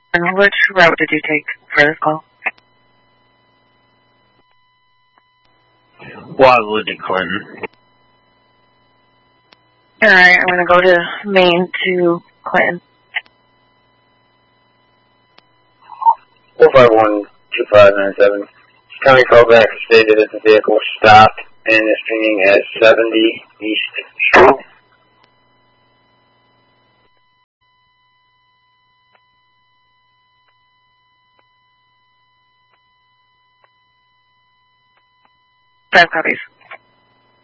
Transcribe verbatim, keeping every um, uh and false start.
And which route did you take for this call? Wildwood to Clinton. Alright, I'm gonna go to Maine to Clinton. four five one two five nine seven. County callback stated that the vehicle stopped and is pinging at seventy East Street. Five copies.